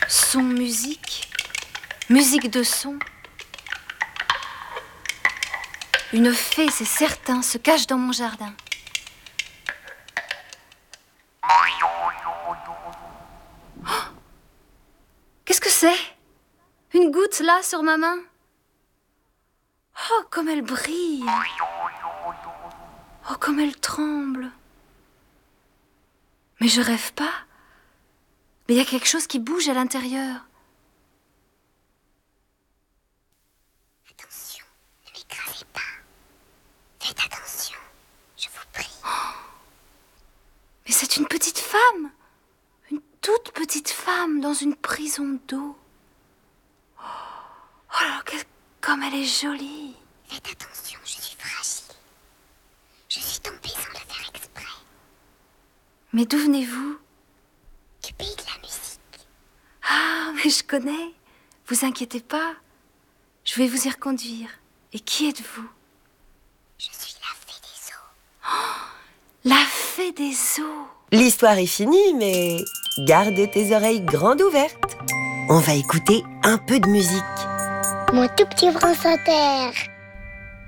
Son, musique. Musique de son. Une fée, c'est certain, se cache dans mon jardin. Oh, qu'est-ce que c'est? Une goutte là sur ma main? Oh, comme elle brille! Oh, comme elle tremble! Mais je rêve pas. Mais il y a quelque chose qui bouge à l'intérieur. Attention, ne m'écrasez pas. Faites attention, je vous prie. Oh, mais c'est une petite femme! Une toute petite femme dans une prison d'eau. Oh là, comme elle est jolie! Faites attention, je suis fragile. Je suis tombée sans le faire exprès. Mais d'où venez-vous? Du pays de la musique. Ah, mais je connais. Vous inquiétez pas. Je vais vous y reconduire. Et qui êtes-vous? Je suis la fée des eaux. Oh, la fée des eaux. L'histoire est finie, mais garde tes oreilles grandes ouvertes. On va écouter un peu de musique. Mon tout petit France Inter.